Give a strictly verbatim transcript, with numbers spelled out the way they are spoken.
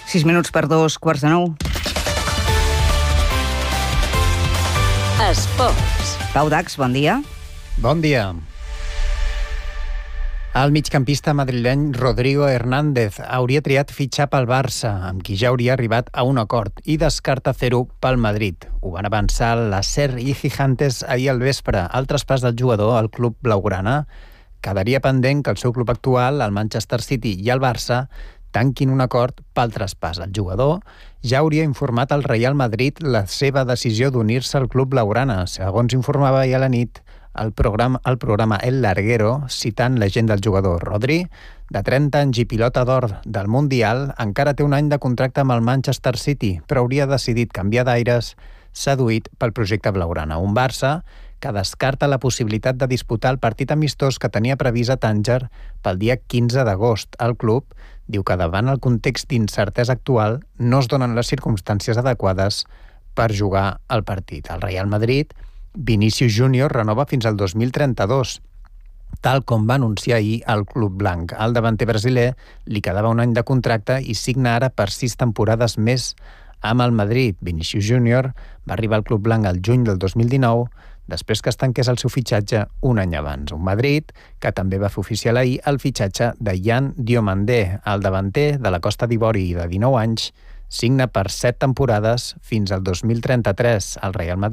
Sis minuts per dos quarts de nou. Esports. Pau Dax, bon dia. Bon dia. El migcampista madrileny Rodrigo Hernández hauria triat fitxar pel Barça, amb qui ja hauria arribat a un acord, i descarta fer-ho pel Madrid. Ho van avançar la SER i Gigantes ahir al vespre. El traspàs del jugador al club blaugrana quedaria pendent que el seu club actual, el Manchester City i el Barça, tanquin un acord pel traspàs. El jugador ja hauria informat al Real Madrid la seva decisió d'unir-se al club blaugrana, segons informava ahir a la nit el programa, el programa El Larguero, citant l'agent del jugador. Rodri, de trenta anys i pilota d'or del Mundial, encara té un any de contracte amb el Manchester City, però hauria decidit canviar d'aires, seduït pel projecte blaugrana. Un Barça que descarta la possibilitat de disputar el partit amistós que tenia previst a Tànger pel dia quinze d'agost. El club diu que davant el context d'incertesa actual no es donen les circumstàncies adequades per jugar el partit. El Real Madrid, Vinícius Júnior renova fins al dos mil trenta-dos, tal com va anunciar ahir el club blanc. Al davanter brasiler li quedava un any de contracte i signa ara per sis temporades més amb el Madrid. Vinícius Júnior va arribar al club blanc al juny del dos mil dinou, després que es tanqués el seu fitxatge un any abans. Un Madrid que també va fer oficial ahir el fitxatge de Yan Diomandé, el davanter de la Costa d'Ivori de dinou anys, signa per set temporades fins al dos mil trenta-tres. El Real Madrid